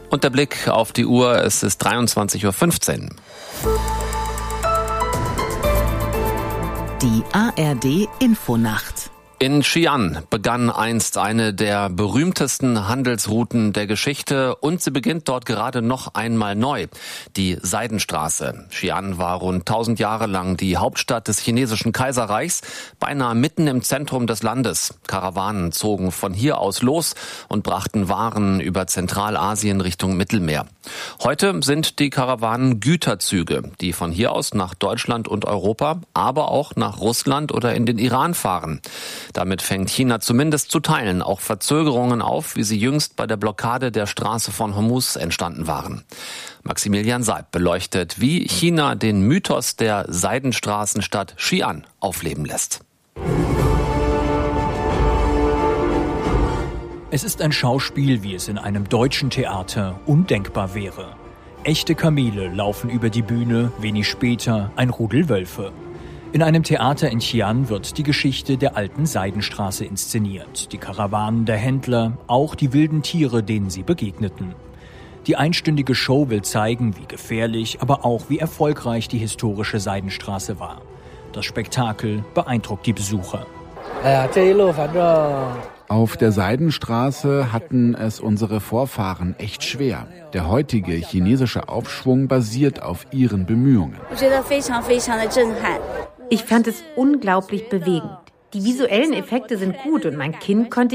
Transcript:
Und der Blick auf die Uhr, es ist 23:15 Uhr. Die ARD-Infonacht. In Xi'an begann einst eine der berühmtesten Handelsrouten der Geschichte und sie beginnt dort gerade noch einmal neu, die Seidenstraße. Xi'an war rund 1000 Jahre lang die Hauptstadt des chinesischen Kaiserreichs, beinahe mitten im Zentrum des Landes. Karawanen zogen von hier aus los und brachten Waren über Zentralasien Richtung Mittelmeer. Heute sind die Karawanen Güterzüge, die von hier aus nach Deutschland und Europa, aber auch nach Russland oder in den Iran fahren. Damit fängt China zumindest zu Teilen auch Verzögerungen auf, wie sie jüngst bei der Blockade der Straße von Hormuz entstanden waren. Maximilian Seib beleuchtet, wie China den Mythos der Seidenstraßenstadt Xi'an aufleben lässt. Es ist ein Schauspiel, wie es in einem deutschen Theater undenkbar wäre. Echte Kamele laufen über die Bühne, wenig später ein Rudel Wölfe. In einem Theater in Xi'an wird die Geschichte der alten Seidenstraße inszeniert. Die Karawanen der Händler, auch die wilden Tiere, denen sie begegneten. Die einstündige Show will zeigen, wie gefährlich, aber auch wie erfolgreich die historische Seidenstraße war. Das Spektakel beeindruckt die Besucher. Auf der Seidenstraße hatten es unsere Vorfahren echt schwer. Der heutige chinesische Aufschwung basiert auf ihren Bemühungen. Ich fand es unglaublich bewegend. Die visuellen Effekte sind gut und mein Kind konnte